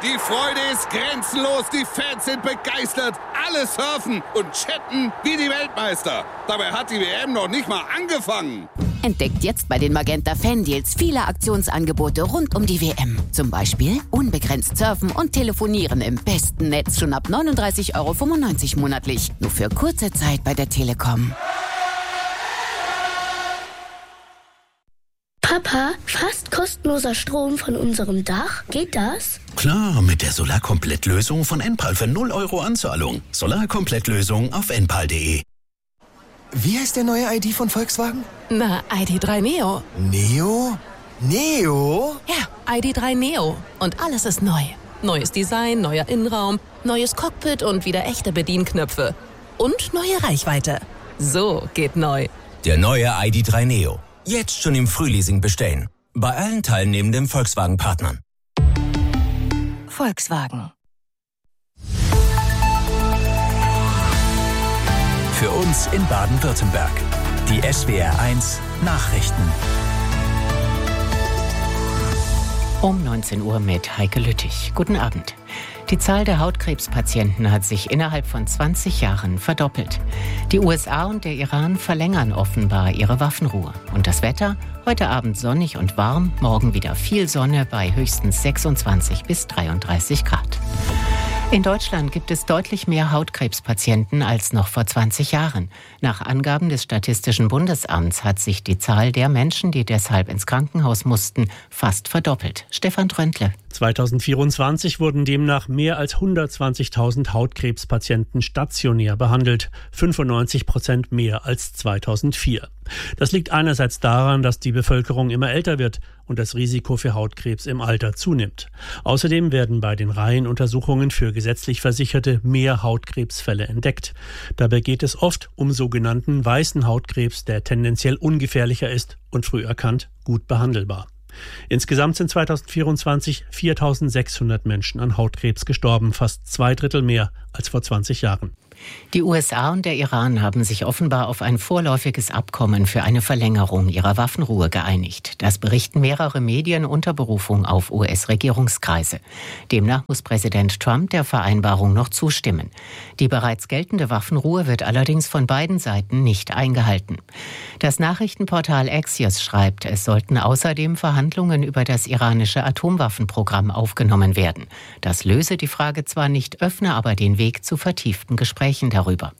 Die Freude ist grenzenlos, die Fans sind begeistert, alle surfen und chatten wie die Weltmeister. Dabei hat die WM noch nicht mal angefangen. Entdeckt jetzt bei den Magenta Fan-Deals viele Aktionsangebote rund um die WM. Zum Beispiel unbegrenzt surfen und telefonieren im besten Netz schon ab 39,95 € monatlich. Nur für kurze Zeit bei der Telekom. Papa, fast kostenloser Strom von unserem Dach. Geht das? Klar, mit der Solarkomplett-Lösung von Enpal für 0 € Anzahlung. Solarkomplett-Lösung auf enpal.de. Wie heißt der neue ID von Volkswagen? Na, ID.3 Neo. Neo? Neo? Ja, ID.3 Neo. Und alles ist neu. Neues Design, neuer Innenraum, neues Cockpit und wieder echte Bedienknöpfe. Und neue Reichweite. So geht neu. Der neue ID.3 Neo. Jetzt schon im Frühleasing bestellen. Bei allen teilnehmenden Volkswagen-Partnern. Volkswagen. Für uns in Baden-Württemberg. Die SWR1 Nachrichten. Um 19 Uhr mit Heike Lüttich. Guten Abend. Die Zahl der Hautkrebspatienten hat sich innerhalb von 20 Jahren verdoppelt. Die USA und der Iran verlängern offenbar ihre Waffenruhe. Und das Wetter? Heute Abend sonnig und warm, morgen wieder viel Sonne bei höchstens 26 bis 33 Grad. In Deutschland gibt es deutlich mehr Hautkrebspatienten als noch vor 20 Jahren. Nach Angaben des Statistischen Bundesamts hat sich die Zahl der Menschen, die deshalb ins Krankenhaus mussten, fast verdoppelt. Stefan Tröntle. 2024 wurden demnach mehr als 120.000 Hautkrebspatienten stationär behandelt, 95% mehr als 2004. Das liegt einerseits daran, dass die Bevölkerung immer älter wird und das Risiko für Hautkrebs im Alter zunimmt. Außerdem werden bei den Reihenuntersuchungen für gesetzlich Versicherte mehr Hautkrebsfälle entdeckt. Dabei geht es oft um sogenannten weißen Hautkrebs, der tendenziell ungefährlicher ist und früh erkannt gut behandelbar. Insgesamt sind 2024 4.600 Menschen an Hautkrebs gestorben, fast 2/3 mehr als vor 20 Jahren. Die USA und der Iran haben sich offenbar auf ein vorläufiges Abkommen für eine Verlängerung ihrer Waffenruhe geeinigt. Das berichten mehrere Medien unter Berufung auf US-Regierungskreise. Demnach muss Präsident Trump der Vereinbarung noch zustimmen. Die bereits geltende Waffenruhe wird allerdings von beiden Seiten nicht eingehalten. Das Nachrichtenportal Axios schreibt, es sollten außerdem Verhandlungen über das iranische Atomwaffenprogramm aufgenommen werden. Das löse die Frage zwar nicht, öffne aber den Weg zu vertieften Gesprächen darüber.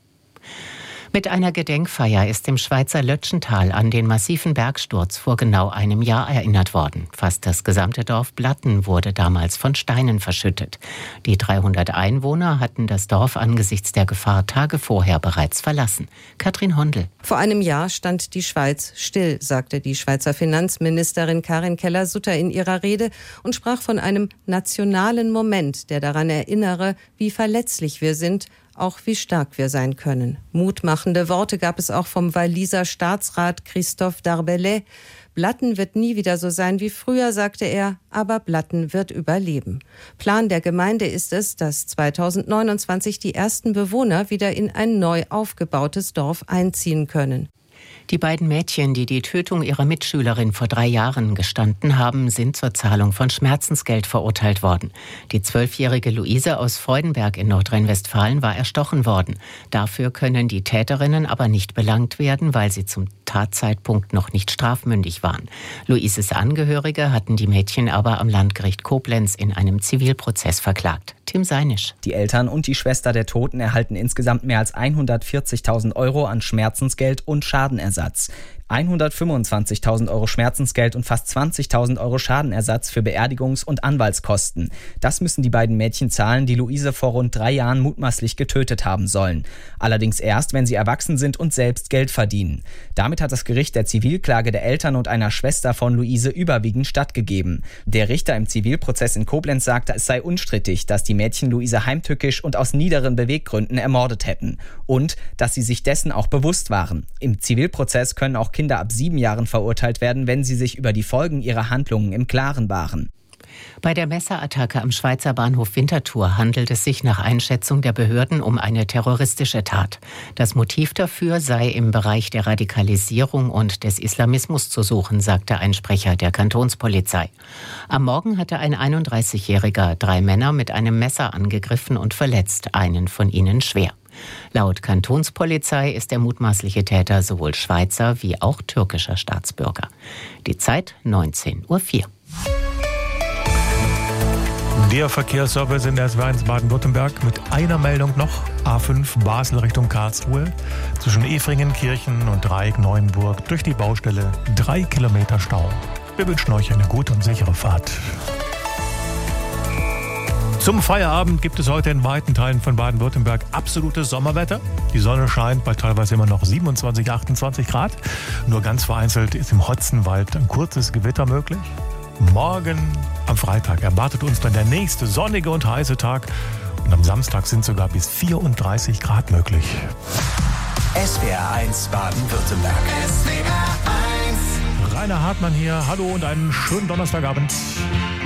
Mit einer Gedenkfeier ist im Schweizer Lötschental an den massiven Bergsturz vor genau einem Jahr erinnert worden. Fast das gesamte Dorf Blatten wurde damals von Steinen verschüttet. Die 300 Einwohner hatten das Dorf angesichts der Gefahr Tage vorher bereits verlassen. Katrin Hondel. Vor einem Jahr stand die Schweiz still, sagte die Schweizer Finanzministerin Karin Keller-Sutter in ihrer Rede und sprach von einem nationalen Moment, der daran erinnere, wie verletzlich wir sind, auch wie stark wir sein können. Mutmachende Worte gab es auch vom Walliser Staatsrat Christophe Darbellay. Blatten wird nie wieder so sein wie früher, sagte er, aber Blatten wird überleben. Plan der Gemeinde ist es, dass 2029 die ersten Bewohner wieder in ein neu aufgebautes Dorf einziehen können. Die beiden Mädchen, die die Tötung ihrer Mitschülerin vor 3 Jahren gestanden haben, sind zur Zahlung von Schmerzensgeld verurteilt worden. Die 12-jährige Luise aus Freudenberg in Nordrhein-Westfalen war erstochen worden. Dafür können die Täterinnen aber nicht belangt werden, weil sie zum Tatzeitpunkt noch nicht strafmündig waren. Luises Angehörige hatten die Mädchen aber am Landgericht Koblenz in einem Zivilprozess verklagt. Tim Seinisch. Die Eltern und die Schwester der Toten erhalten insgesamt mehr als 140.000 € an Schmerzensgeld und Schadenersatz. 125.000 € Schmerzensgeld und fast 20.000 € Schadenersatz für Beerdigungs- und Anwaltskosten. Das müssen die beiden Mädchen zahlen, die Luise vor rund 3 Jahren mutmaßlich getötet haben sollen. Allerdings erst, wenn sie erwachsen sind und selbst Geld verdienen. Damit hat das Gericht der Zivilklage der Eltern und einer Schwester von Luise überwiegend stattgegeben. Der Richter im Zivilprozess in Koblenz sagte, es sei unstrittig, dass die Mädchen Luise heimtückisch und aus niederen Beweggründen ermordet hätten. Und dass sie sich dessen auch bewusst waren. Im Zivilprozess können auch Kinder ab 7 Jahren verurteilt werden, wenn sie sich über die Folgen ihrer Handlungen im Klaren waren. Bei der Messerattacke am Schweizer Bahnhof Winterthur handelt es sich nach Einschätzung der Behörden um eine terroristische Tat. Das Motiv dafür sei im Bereich der Radikalisierung und des Islamismus zu suchen, sagte ein Sprecher der Kantonspolizei. Am Morgen hatte ein 31-Jähriger 3 Männer mit einem Messer angegriffen und verletzt, einen von ihnen schwer. Laut Kantonspolizei ist der mutmaßliche Täter sowohl Schweizer wie auch türkischer Staatsbürger. Die Zeit 19:04 Uhr. Der Verkehrsservice in der SW1 Baden-Württemberg mit einer Meldung noch. A5 Basel Richtung Karlsruhe. Zwischen Efringen-Kirchen und Dreieck-Neuenburg durch die Baustelle 3 Kilometer Stau. Wir wünschen euch eine gute und sichere Fahrt. Zum Feierabend gibt es heute in weiten Teilen von Baden-Württemberg absolutes Sommerwetter. Die Sonne scheint bei teilweise immer noch 27, 28 Grad. Nur ganz vereinzelt ist im Hotzenwald ein kurzes Gewitter möglich. Morgen am Freitag erwartet uns dann der nächste sonnige und heiße Tag. Und am Samstag sind sogar bis 34 Grad möglich. SWR1 Baden-Württemberg. SWR1. Rainer Hartmann hier. Hallo und einen schönen Donnerstagabend.